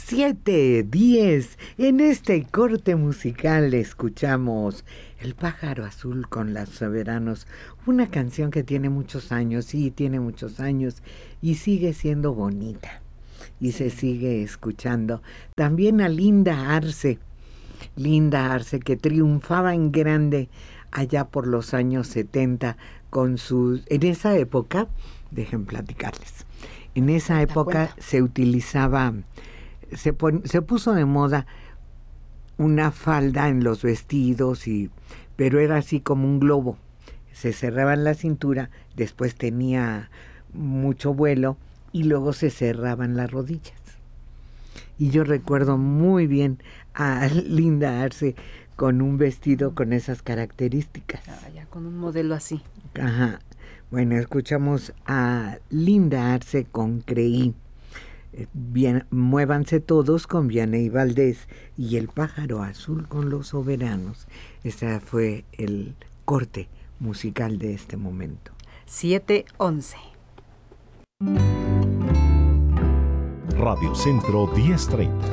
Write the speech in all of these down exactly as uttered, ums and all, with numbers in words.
siete diez. En este corte musical escuchamos El pájaro azul con Los Soberanos, una canción que tiene muchos años, sí, tiene muchos años y sigue siendo bonita y se sigue escuchando. También a Linda Arce, Linda Arce que triunfaba en grande allá por los años setenta con sus, en esa época, dejen platicarles, en esa época se utilizaba, se, pon, se puso de moda una falda en los vestidos, y, pero era así como un globo, se cerraba en la cintura, después tenía mucho vuelo y luego se cerraban las rodillas. Y yo recuerdo muy bien a Linda Arce con un vestido con esas características. Ah, ya, con un modelo así. Ajá. Bueno, escuchamos a Linda Arce con Creí. Bien, Muévanse Todos con Vianney Valdés y El pájaro azul con Los Soberanos. Ese fue el corte musical de este momento. siete once. Radio Centro diez treinta.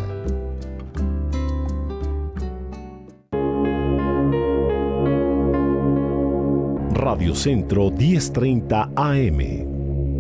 Radio Centro diez treinta A M.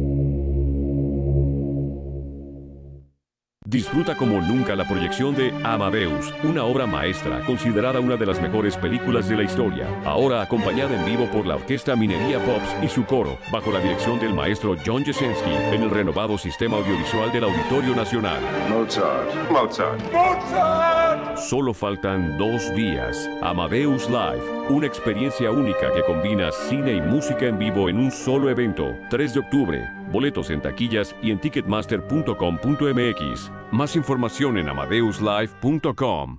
Disfruta como nunca la proyección de Amadeus, una obra maestra considerada una de las mejores películas de la historia. Ahora acompañada en vivo por la Orquesta Minería Pops y su coro, bajo la dirección del maestro John Jesensky, en el renovado sistema audiovisual del Auditorio Nacional. Mozart, Mozart, Mozart. Solo faltan dos días. Amadeus Live, una experiencia única que combina cine y música en vivo en un solo evento. tres de octubre. Boletos en taquillas y en ticketmaster punto com punto m x. Más información en amadeus live punto com.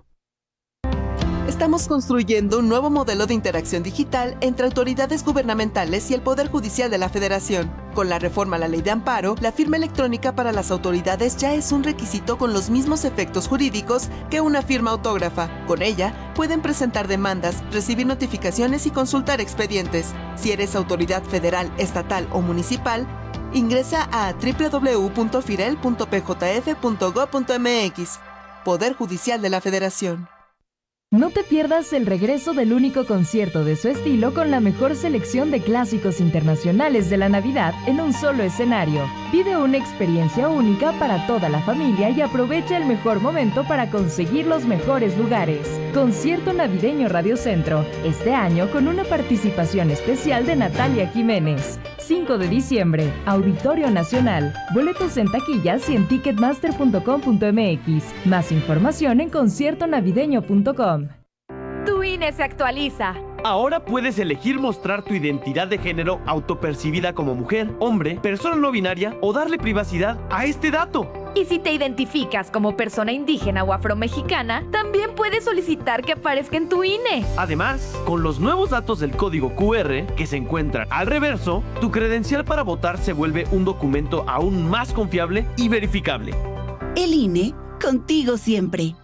Estamos construyendo un nuevo modelo de interacción digital entre autoridades gubernamentales y el Poder Judicial de la Federación. Con la reforma a la Ley de Amparo, la firma electrónica para las autoridades ya es un requisito con los mismos efectos jurídicos que una firma autógrafa. Con ella, pueden presentar demandas, recibir notificaciones y consultar expedientes. Si eres autoridad federal, estatal o municipal, ingresa a doble u doble u doble u punto firel punto p j f punto gob punto m x. Poder Judicial de la Federación. No te pierdas el regreso del único concierto de su estilo con la mejor selección de clásicos internacionales de la Navidad en un solo escenario. Vive una experiencia única para toda la familia y aprovecha el mejor momento para conseguir los mejores lugares. Concierto Navideño Radio Centro, este año con una participación especial de Natalia Jiménez. cinco de diciembre, Auditorio Nacional. Boletos en taquillas y en ticketmaster punto com punto m x. Más información en concierto navideño punto com. Tu I N E se actualiza. Ahora puedes elegir mostrar tu identidad de género autopercibida como mujer, hombre, persona no binaria o darle privacidad a este dato. Y si te identificas como persona indígena o afromexicana, también puedes solicitar que aparezca en tu I N E. Además, con los nuevos datos del código Q R que se encuentran al reverso, tu credencial para votar se vuelve un documento aún más confiable y verificable. El I N E, contigo siempre.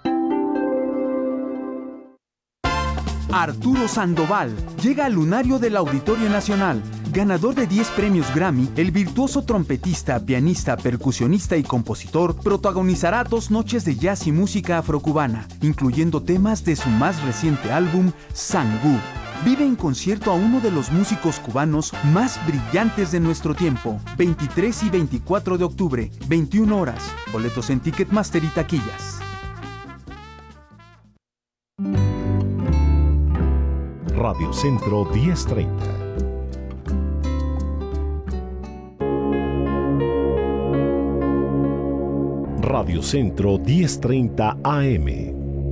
Arturo Sandoval llega al lunario del Auditorio Nacional. Ganador de diez premios Grammy, el virtuoso trompetista, pianista, percusionista y compositor protagonizará dos noches de jazz y música afrocubana, incluyendo temas de su más reciente álbum, Sangú. Vive en concierto a uno de los músicos cubanos más brillantes de nuestro tiempo. veintitrés y veinticuatro de octubre, veintiuna horas. Boletos en Ticketmaster y taquillas. Radio Centro diez treinta. Radio Centro diez treinta A M.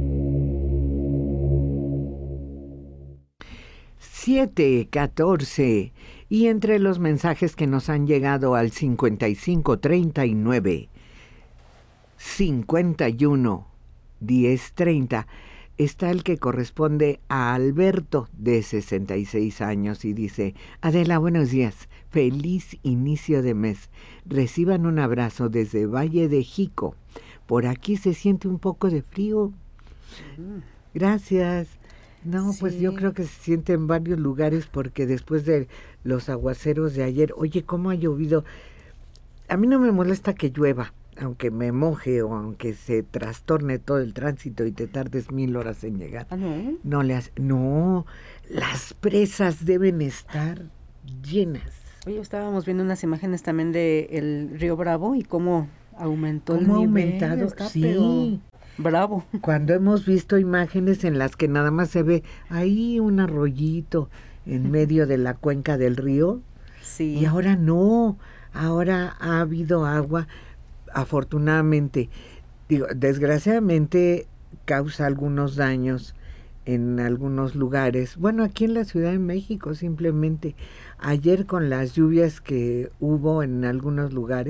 siete catorce. Y entre los mensajes que nos han llegado al cincuenta y cinco treinta y nueve, cincuenta y uno, diez treinta, está el que corresponde a Alberto, de sesenta y seis años, y dice: Adela, buenos días, feliz inicio de mes. Reciban un abrazo desde Valle de Jico. Por aquí se siente un poco de frío. Gracias. No, sí. Pues yo creo que se siente en varios lugares porque después de los aguaceros de ayer, oye, cómo ha llovido. A mí no me molesta que llueva, aunque me moje o aunque se trastorne todo el tránsito y te tardes mil horas en llegar. ¿Ah, no? No le hace, no, las presas deben estar llenas. Oye, estábamos viendo unas imágenes también de el río Bravo y cómo aumentó el ¿Cómo ha nivel. aumentado? Está, Sí. pero bravo. Cuando hemos visto imágenes en las que nada más se ve ahí un arroyito en medio de la cuenca del río, Sí. y ahora no, ahora ha habido agua, afortunadamente, digo, desgraciadamente causa algunos daños en algunos lugares. Bueno, aquí en la Ciudad de México simplemente, ayer con las lluvias que hubo en algunos lugares,